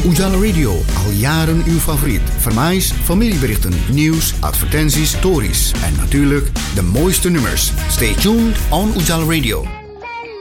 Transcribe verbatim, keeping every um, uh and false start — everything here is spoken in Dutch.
Ujala Radio, al jaren uw favoriet. Vermijs, familieberichten, nieuws, advertenties, stories en natuurlijk de mooiste nummers. Stay tuned on Ujala Radio.